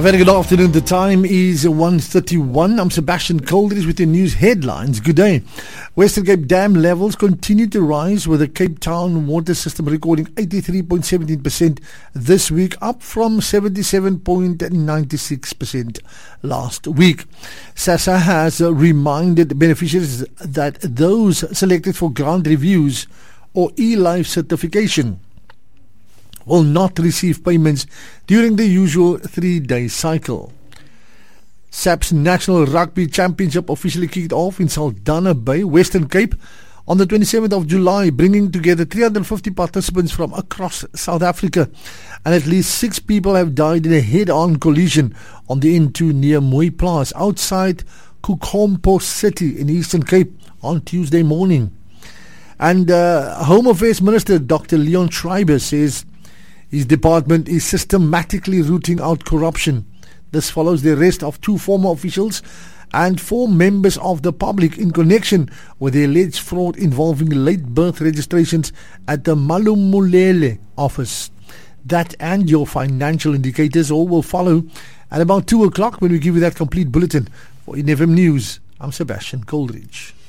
A very good afternoon. The time is 1:31. I'm Sebastian Coldridge with your news headlines. Good day. Western Cape dam levels continue to rise, with the Cape Town water system recording 83.17% this week, up from 77.96% last week. SASSA has reminded beneficiaries that those selected for grant reviews or e-life certification will not receive payments during the usual 3-day cycle. SAP's National Rugby Championship officially kicked off in Saldanha Bay, Western Cape, on the 27th of July, bringing together 350 participants from across South Africa, and at least 6 people have died in a head-on collision on the N2 near Mooiplaas outside Kukompo City in Eastern Cape on Tuesday morning. And Home Affairs Minister Dr. Leon Schreiber says his department is systematically rooting out corruption. This follows the arrest of 2 former officials and 4 members of the public in connection with the alleged fraud involving late birth registrations at the Malumulele office. That and your financial indicators all will follow at about 2 o'clock when we give you that complete bulletin. For NFM News, I'm Sebastian Coldridge.